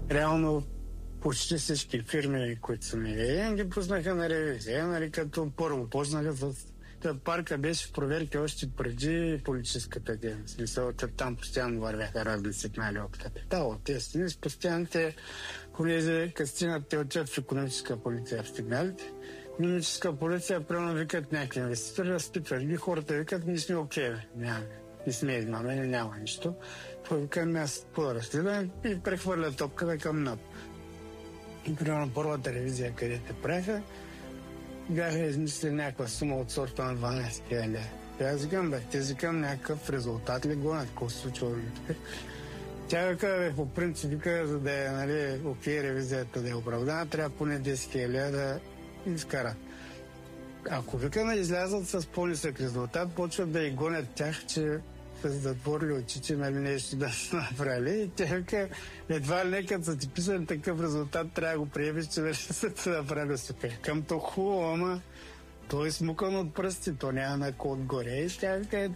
реално почти всички фирми, които са ми ги пуснаха на ревизия, нали, като първо почнаха с... Парка беше в проверки още преди политическата дейност. Смисъл, там постоянно вървяха разни сигнали от капитал, от тези постоянните колези, като стигнат, те отиват в икономическа полиция в сигналите. Икономическа полиция, примерно, викат някакви инвеститори, разпитват ги, хората викат, ние сме окей, не сме измамени, няма нищо. Това викам, аз по-разследвам и прехвърлят топката към НАП. И примерно първата ревизия, където правиха, бяха измислили някаква сума от сорта на 12 000. И аз викам, викам някакъв резултат ли го, какво се случва? Тя вика, по принцип, вика, за да е, нали, окей, ревизията да е оправдана, трябва поне 10 000 да изкарат. Ако вика, излязат с по-нисък резултат, почват да и гонят тях, че са затворили очите, нали, нещо да са направили. И тя вика, едва ли не, като са ти писали такъв резултат, трябва да го приемеш, че вече са те направили супер. Към то хубаво, ама той е смукан от пръсти, то няма на код горе. И тя вика,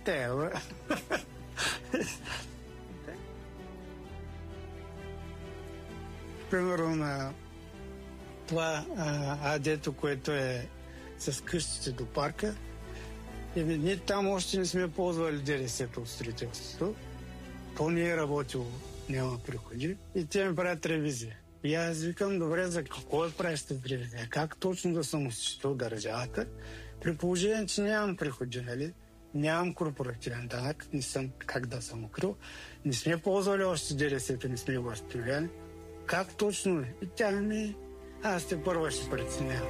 примерно на това адето, което е с къщите до парка, ние там още не сме ползвали ДДС-то от строителството. То не е работило, няма приходи. И те ми правят ревизия. И аз викам, добре, за какво да правиш тази ревизия? Как точно да съм осъществил държавата? При положение, че нямам приходи, нали? Нямам корпоративен данък, не съм как да съм укрил. Не сме ползвали още ДДС-то, не сме го разпределяли. Как точно? И тя ми... Аз те първа ще преценявам.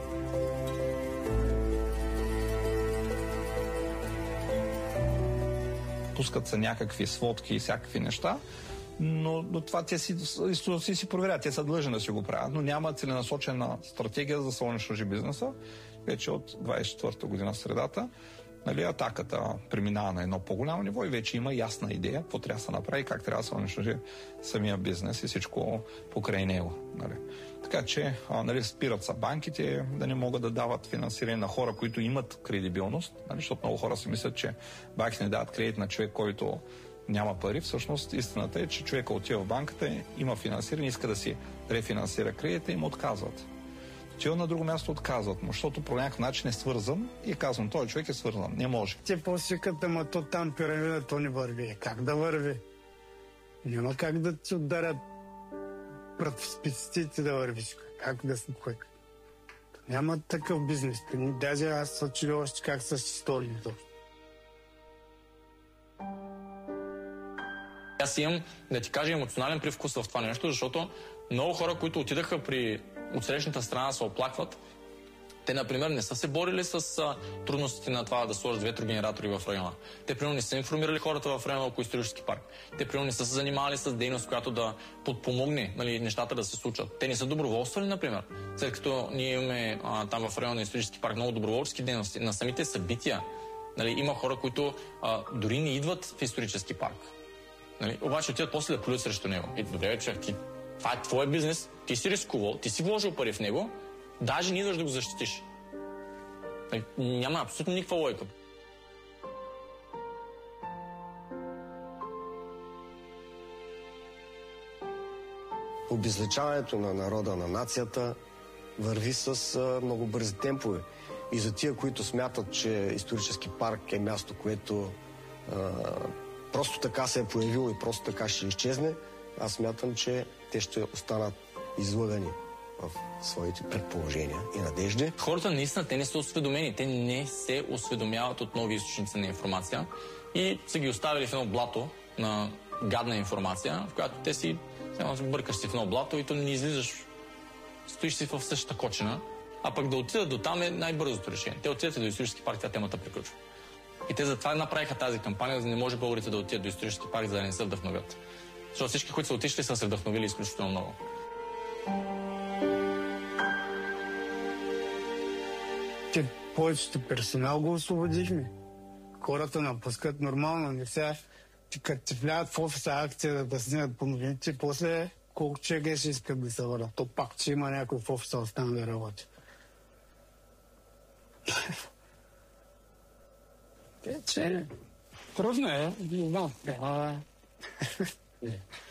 Пускат се някакви сводки и всякакви неща, но това те си проверят, те са длъжни да си го правят, но няма целенасочена стратегия за унищожи бизнеса. Вече от 24-та година средата, нали, атаката преминава на едно по-голямо ниво и вече има ясна идея какво трябва да се направи, как трябва да се унищожи самия бизнес и всичко покрай него. Нали. Така че, нали, спират са банките да не могат да дават финансиране на хора, които имат кредибилност, нали, защото много хора си мислят, че банките не дават кредит на човек, който няма пари. Всъщност истината е, че човека отива в банката, има финансиране, иска да си рефинансира кредита и му отказват. Отива на друго място, отказват му, защото по някакъв начин е свързан и казвам, този човек е свързан, не може. Те по-сикат, ама то там пирамида, то не върви. Как да върви? Няма как да ти ударят пред специте да вървиш. Как да се кое? Няма такъв бизнес. Даже аз се чуя още как са истории. Аз имам, да ти кажа, емоционален привкус в това нещо, защото много хора, които отидаха при отсрещната страна да се оплакват, те, например, не са се борили с трудностите на това да сложат ветрогенератори в района. Те, примерно, не са информирали хората в района около исторически парк. Те, примерно, не са се занимавали с дейност, която да подпомогне, нали, нещата да се случат. Те не са доброволствали, например. След като ние имаме там в района на исторически парк много доброволчески дейности, на самите събития, нали, има хора, които дори не идват в исторически парк. Нали, обаче отидат после да плюят срещу него. И добре, човек, това е твой бизнес, ти си рискувал, ти си вложил пари в него, даже не идваш да го защитиш. Няма абсолютно никаква логика. Обезличаването на народа, на нацията върви с много бързи темпове. И за тия, които смятат, че исторически парк е място, което просто така се е появило и просто така ще изчезне, аз смятам, че те ще останат излъгани в своите предположения и надежди. Хората наистина, те не са осведомени. Те не се осведомяват от нови източници на информация и са ги оставили в едно блато на гадна информация, в която те си бъркаш си в едно блато и то не излизаш, стоиш си в същата кочина, а пък да отидат до там е най-бързото решение. Те отидат до исторически парк, тя темата приключва. И те затова направиха тази кампания, за да не може българите да отидат до исторически парк, за да не се вдъхновят. Защото всички, които са отишли, са се вдъхновили изключително много. Те повечето персонал го освободихме. Хората напускат нормално, не сега, като ти влядат в офиса акция да снимат по новините, после колко човека ще искат да се върнат. То пак, че има някой в офиса остана да работи. Че трудно е,